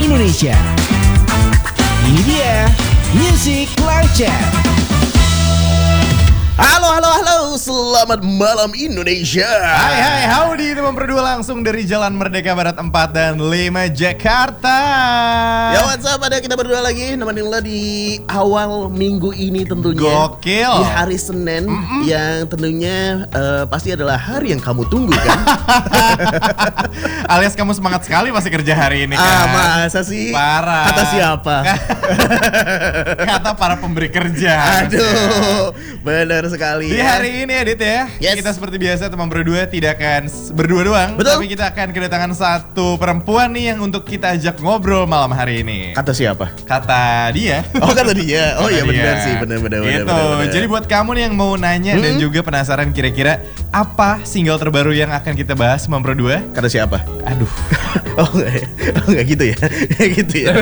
Indonesia. Ini dia Music Live Chat. Halo, selamat malam Indonesia. Hai, howdy teman berdua langsung dari Jalan Merdeka Barat 4 dan 5 Jakarta. Ya what's up, ada kita berdua lagi nemenin lo di awal minggu ini tentunya. Gokil. Di hari Senin yang tentunya pasti adalah hari yang kamu tunggu kan. Alias kamu semangat sekali masih kerja hari ini kan. Masa sih? Parah. Kata siapa? Kata para pemberi kerja. Aduh, benar sekali Di ya. hari ini Edit ya, Yes. kita seperti biasa teman berdua tidak akan berdua doang. Betul. Tapi kita akan kedatangan satu perempuan nih yang untuk kita ajak ngobrol malam hari ini. Kata siapa? Kata dia. Oh, kata dia. Oh iya Kata benar dia. sih, benar. Gitu. Jadi buat kamu nih yang mau nanya dan juga penasaran kira-kira apa single terbaru yang akan kita bahas teman berdua? Kata siapa? Aduh. Oh enggak gitu ya. Gitu ya.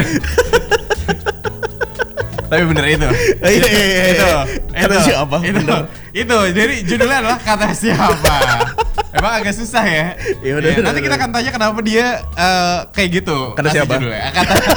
Tapi bener itu. Iya. Kata siapa? Bener. Itu. Jadi judulnya adalah kata siapa. Emang agak susah ya. Iya, bener, Ya, nanti bener. kita akan tanya kenapa dia kayak gitu. Kata Kasih siapa? judulnya.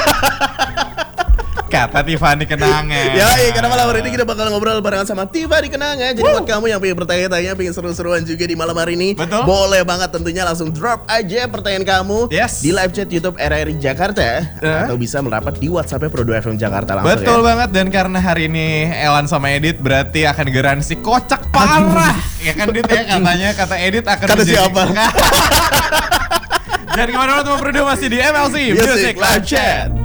Kata Tiffany Kenangan. Ya, karena malam hari ini kita bakal ngobrol barengan sama Tiffany Kenangan. Jadi buat kamu yang pengen bertanya-tanya, pengen seru-seruan juga di malam hari ini, Betul. boleh banget tentunya langsung drop aja pertanyaan kamu Yes. di live chat YouTube RRI Jakarta atau bisa merapat di WhatsApp Pro 2 FM Jakarta langsung. Betul ya. banget, dan karena hari ini Elan sama Edit berarti akan garansi kocak parah. Ya kan Dit ya, katanya kata Edit akan Kata siapa? Jangan kemana-mana teman berdua, masih di MLC Music Live Chat.